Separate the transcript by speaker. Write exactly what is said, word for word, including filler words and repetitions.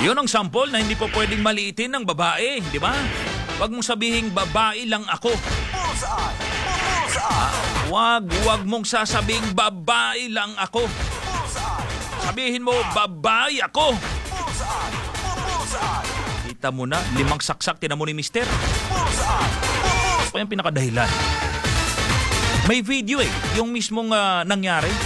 Speaker 1: Yun ang sample na hindi po pwedeng maliitin ng babae, di ba? Huwag mong sabihing babae lang ako.
Speaker 2: Bullseye! Bullseye!
Speaker 1: Wag, wag mong sasabing babae lang ako.
Speaker 2: Bullseye!
Speaker 1: Sabihin mo, babae ako.
Speaker 2: Bullseye! Bullseye!
Speaker 1: Kita mo na, limang saksak, tinan mo ni mister.
Speaker 2: Bullseye!
Speaker 1: Ito yung pinakadahilan. May video eh, yung mismong ah, nangyari.